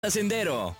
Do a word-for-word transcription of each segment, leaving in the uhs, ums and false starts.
Sendero.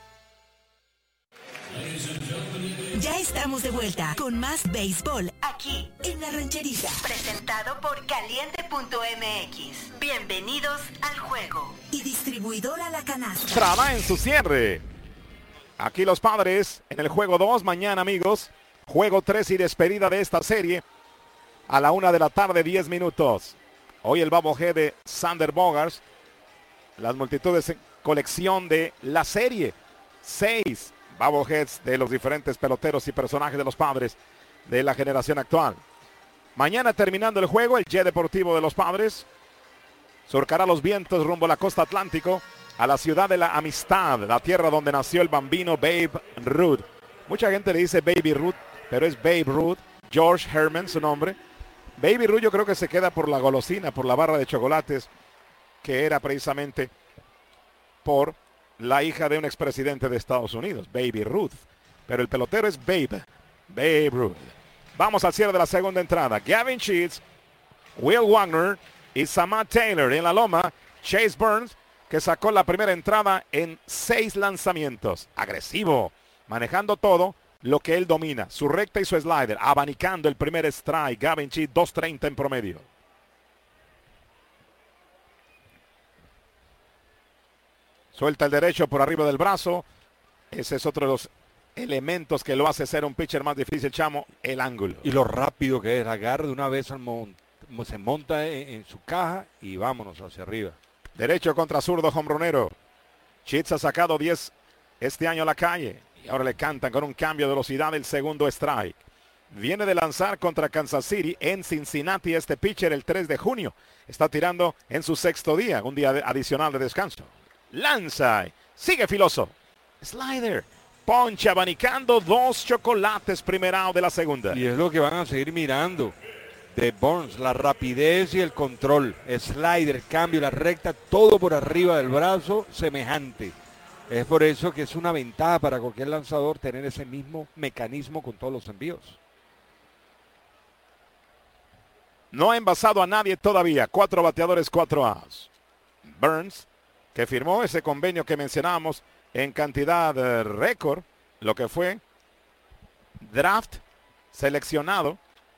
Ya estamos de vuelta con más béisbol aquí en La Rancherita. Presentado por caliente punto m x. Bienvenidos al juego. Y distribuidora La Canasta. Traba en su cierre. Aquí los Padres en el juego dos. Mañana, amigos, juego tres y despedida de esta serie a la una de la tarde, diez minutos. Hoy el bobblehead de Xander Bogaerts. Las multitudes en colección de la serie. Seis bobbleheads de los diferentes peloteros y personajes de los Padres de la generación actual. Mañana, terminando el juego, el jet deportivo de los Padres surcará los vientos rumbo a la costa atlántico, a la ciudad de la amistad, la tierra donde nació el bambino Babe Ruth. Mucha gente le dice Baby Ruth, pero es Babe Ruth. George Herman, su nombre. Baby Ruth yo creo que se queda por la golosina, por la barra de chocolates, que era precisamente por la hija de un expresidente de Estados Unidos, Baby Ruth. Pero el pelotero es Babe, Babe Ruth. Vamos al cierre de la segunda entrada. Gavin Sheets, Will Wagner y Samad Taylor en la loma. Chase Burns, que sacó la primera entrada en seis lanzamientos. Agresivo, manejando todo lo que él domina. Su recta y su slider, abanicando el primer strike. Gavin Sheets, dos treinta en promedio. Suelta el derecho por arriba del brazo. Ese es otro de los elementos que lo hace ser un pitcher más difícil, Chamo, el ángulo. Y lo rápido que es, agarra de una vez, al mon se monta en, en su caja y vámonos hacia arriba. Derecho contra zurdo, hombronero. Sheets ha sacado diez este año a la calle. Y ahora le cantan con un cambio de velocidad el segundo strike. Viene de lanzar contra Kansas City en Cincinnati este pitcher el tres de junio. Está tirando en su sexto día, un día adicional de descanso. Lanza, sigue filoso. Slider, ponche abanicando, dos chocolates, primer out de la segunda. Y es lo que van a seguir mirando de Burns, la rapidez y el control. Slider, cambio, la recta, todo por arriba del brazo, semejante. Es por eso que es una ventaja para cualquier lanzador tener ese mismo mecanismo con todos los envíos. No ha envasado a nadie todavía. Cuatro bateadores, cuatro outs. Burns, que firmó ese convenio que mencionábamos en cantidad de récord, lo que fue draft seleccionado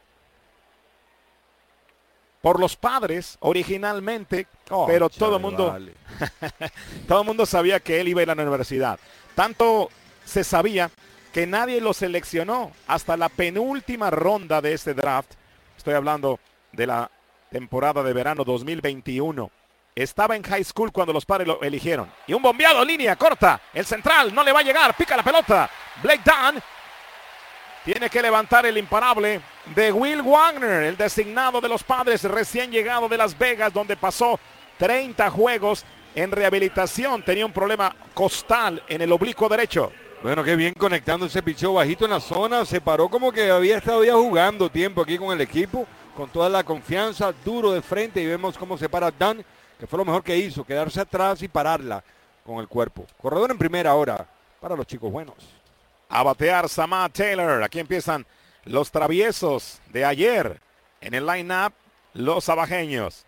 por los Padres originalmente, oh, pero chale, todo el mundo vale. todo el mundo sabía que él iba a ir a la universidad. Tanto se sabía que nadie lo seleccionó hasta la penúltima ronda de este draft. Estoy hablando de la temporada de verano dos mil veintiuno. Estaba en high school cuando los Padres lo eligieron. Y un bombeado, línea corta. El central no le va a llegar. Pica la pelota. Blake Dunn tiene que levantar el imparable de Will Wagner, el designado de los Padres, recién llegado de Las Vegas, donde pasó treinta juegos en rehabilitación. Tenía un problema costal en el oblicuo derecho. Bueno, qué bien conectando ese picheo bajito en la zona. Se paró como que había estado ya jugando tiempo aquí con el equipo, con toda la confianza, duro de frente, y vemos cómo se para Dunn, que fue lo mejor que hizo, quedarse atrás y pararla con el cuerpo. Corredor en primera ahora para los chicos buenos. A batear Samad Taylor. Aquí empiezan los traviesos de ayer en el line-up, los abajeños.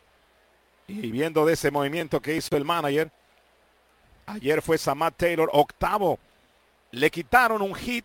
Y viendo de ese movimiento que hizo el manager, ayer fue Samad Taylor octavo. Le quitaron un hit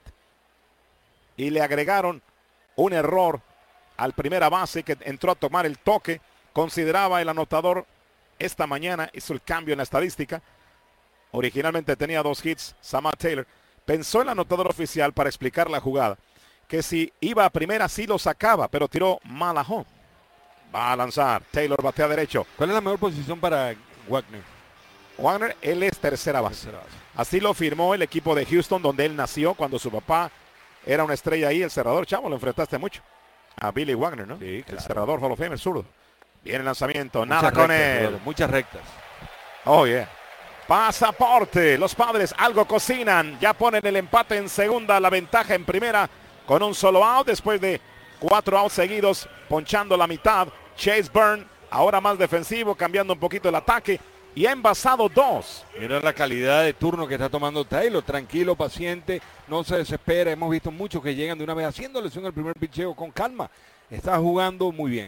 y le agregaron un error al primera base que entró a tomar el toque. Consideraba el anotador esta mañana, hizo el cambio en la estadística. Originalmente tenía dos hits, Samad Taylor. Pensó el anotador oficial para explicar la jugada, que si iba a primera sí lo sacaba, pero tiró mal a home. Va a lanzar, Taylor batea derecho. ¿Cuál es la mejor posición para Wagner? Wagner, él es tercera base. tercera base. Así lo firmó el equipo de Houston, donde él nació, cuando su papá era una estrella ahí, el cerrador. Chavo, lo enfrentaste mucho a Billy Wagner, ¿no? Sí, claro. El cerrador Hall of Fame, el zurdo. Viene el lanzamiento, muchas nada con rectas, él. Brother, muchas rectas. Oh, yeah. Pasaporte. Los Padres algo cocinan. Ya ponen el empate en segunda, la ventaja en primera con un solo out después de cuatro outs seguidos, ponchando la mitad. Chase Burns, ahora más defensivo, cambiando un poquito el ataque. Y ha envasado dos. Mira la calidad de turno que está tomando Taylor. Tranquilo, paciente, no se desespera. Hemos visto muchos que llegan de una vez haciéndole en el primer picheo con calma. Está jugando muy bien.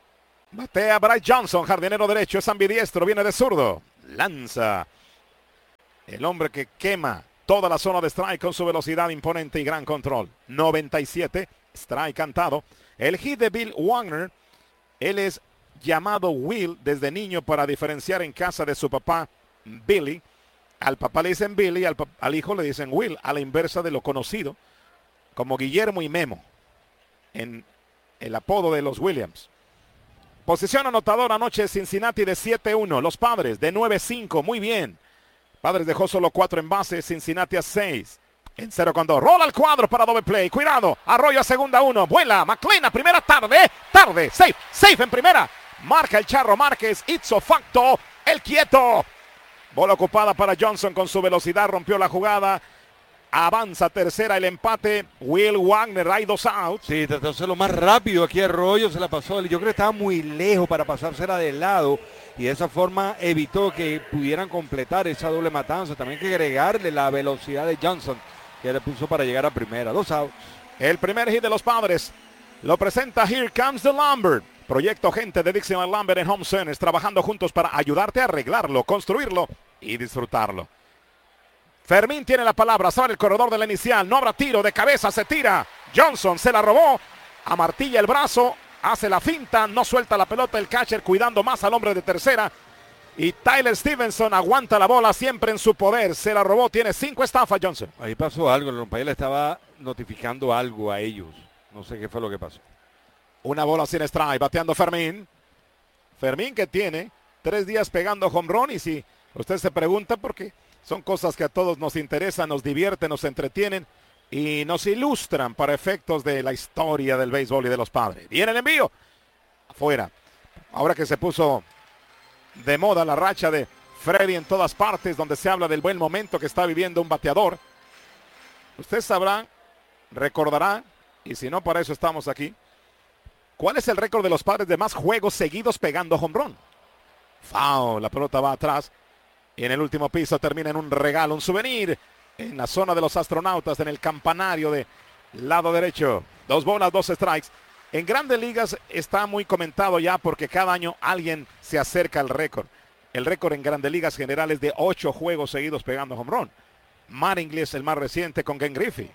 Batea Bryce Johnson, jardinero derecho, es ambidiestro, viene de zurdo. Lanza. El hombre que quema toda la zona de strike con su velocidad imponente y gran control. noventa y siete, strike cantado. El hit de Bill Wagner, él es llamado Will desde niño para diferenciar en casa de su papá Billy. Al papá le dicen Billy, al, al hijo le dicen Will, a la inversa de lo conocido como Guillermo y Memo en el apodo de los Williams. Posición anotadora anoche Cincinnati de siete uno, los Padres de nueve cinco, muy bien. Padres dejó solo cuatro en base, Cincinnati a seis. En cero con dos, rola al cuadro para doble play, cuidado, Arroyo a segunda uno, vuela, McLean a primera, tarde, tarde, safe, safe en primera. Marca el Charro Márquez, ipso facto, el quieto. Bola ocupada para Johnson con su velocidad, rompió la jugada. Avanza tercera el empate. Will Wagner, hay dos outs. Sí, trató de hacerlo más rápido aquí Arroyo, se la pasó. Yo creo que estaba muy lejos para pasársela de lado y de esa forma evitó que pudieran completar esa doble matanza. También hay que agregarle la velocidad de Johnson que le puso para llegar a primera. Dos outs. El primer hit de los Padres lo presenta Here Comes the Lumber. Proyecto gente de Dixieland Lumber en Home Centers, trabajando juntos para ayudarte a arreglarlo, construirlo y disfrutarlo. Fermín tiene la palabra, sale el corredor de la inicial, no habrá tiro, de cabeza se tira. Johnson se la robó, amartilla el brazo, hace la finta, no suelta la pelota el catcher cuidando más al hombre de tercera. Y Tyler Stevenson aguanta la bola siempre en su poder, se la robó, tiene cinco estafas Johnson. Ahí pasó algo, el umpire le estaba notificando algo a ellos, no sé qué fue lo que pasó. Una bola sin strike, bateando Fermín. Fermín que tiene tres días pegando home run y si usted se pregunta por qué. Son cosas que a todos nos interesan, nos divierten, nos entretienen y nos ilustran para efectos de la historia del béisbol y de los Padres. Viene el envío. Afuera. Ahora que se puso de moda la racha de Freddy en todas partes, donde se habla del buen momento que está viviendo un bateador. Usted sabrá, recordará, y si no, para eso estamos aquí. ¿Cuál es el récord de los Padres de más juegos seguidos pegando home run? Foul, la pelota va atrás. Y en el último piso termina en un regalo, un souvenir, en la zona de los astronautas, en el campanario de lado derecho. Dos bolas, dos strikes. En Grandes Ligas está muy comentado ya porque cada año alguien se acerca al récord. El récord en Grandes Ligas generales de ocho juegos seguidos pegando home run. Mattingly es el más reciente con Ken Griffey.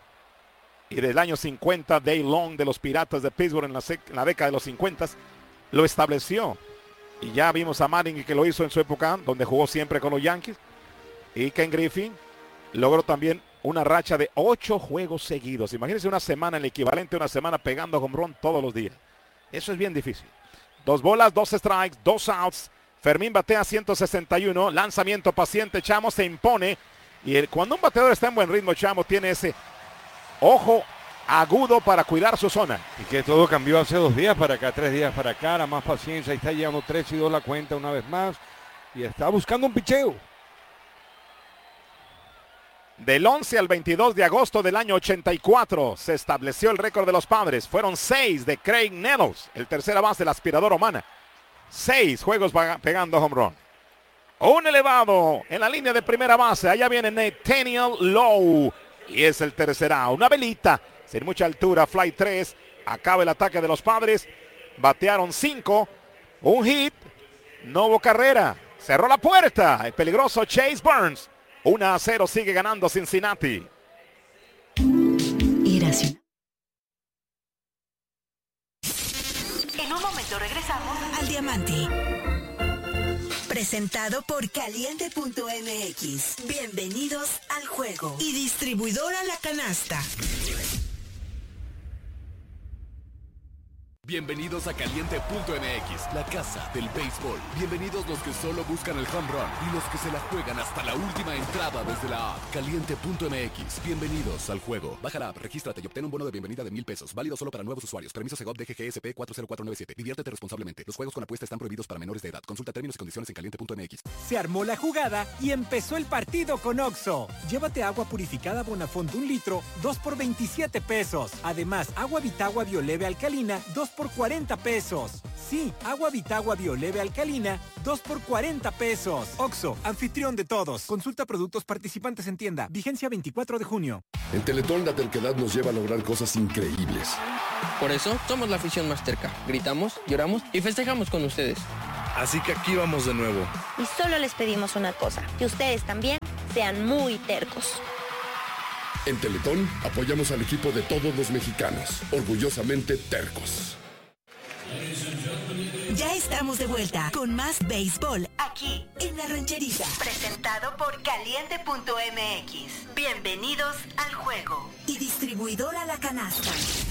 Y del año cincuenta, Dale Long de los Piratas de Pittsburgh en la, en la década de los cincuenta lo estableció. Y ya vimos a Mattingly que lo hizo en su época, donde jugó siempre con los Yankees. Y Ken Griffey logró también una racha de ocho juegos seguidos. Imagínense una semana, el equivalente a una semana pegando home run todos los días. Eso es bien difícil. Dos bolas, dos strikes, dos outs. Fermín batea ciento sesenta y uno. Lanzamiento paciente, Chamo se impone. Y el, cuando un bateador está en buen ritmo, Chamo tiene ese ojo agudo para cuidar su zona. Y que todo cambió hace dos días para acá, tres días para acá, la más paciencia, ahí está llevando tres y dos la cuenta una vez más y está buscando un picheo. Del once al veintidós de agosto del año ochenta y cuatro se estableció el récord de los Padres. Fueron seis de Craig Nettles, el tercera base de la aspiradora humana. Seis juegos pegando home run. Un elevado en la línea de primera base. Allá viene Nathaniel Lowe. Y es el tercera. Una velita. Sin mucha altura, fly tres, acaba el ataque de los Padres, batearon cinco, un hit, no hubo carrera, cerró la puerta, el peligroso Chase Burns, uno a cero sigue ganando Cincinnati. Irracional. En un momento regresamos Al Diamante. Presentado por Caliente punto M X. Bienvenidos al juego. Y distribuidora La Canasta. Bienvenidos a Caliente punto M X, la casa del béisbol. Bienvenidos los que solo buscan el home run y los que se la juegan hasta la última entrada desde la app. Caliente punto M X, bienvenidos al juego. Baja la app, regístrate y obtén un bono de bienvenida de mil pesos. Válido solo para nuevos usuarios. Permiso Segov D G G S P cuatro cero cuatro nueve siete. Diviértete responsablemente. Los juegos con apuesta están prohibidos para menores de edad. Consulta términos y condiciones en Caliente punto M X. Se armó la jugada y empezó el partido con Oxxo. Llévate agua purificada Bonafont de un litro, dos por veintisiete pesos. Además, agua Vitagua Bioleve Alcalina, dos por cuarenta pesos. Sí, agua Vitagua Bioleve Alcalina, dos por cuarenta pesos. Oxxo, anfitrión de todos. Consulta productos participantes en tienda. Vigencia veinticuatro de junio. En Teletón la terquedad nos lleva a lograr cosas increíbles. Por eso somos la afición más terca. Gritamos, lloramos y festejamos con ustedes. Así que aquí vamos de nuevo. Y solo les pedimos una cosa, que ustedes también sean muy tercos. En Teletón apoyamos al equipo de todos los mexicanos, orgullosamente tercos. Ya estamos de vuelta con más béisbol aquí en La Rancherita. Presentado por Caliente punto M X. Bienvenidos al juego. Y distribuidora La Canasta.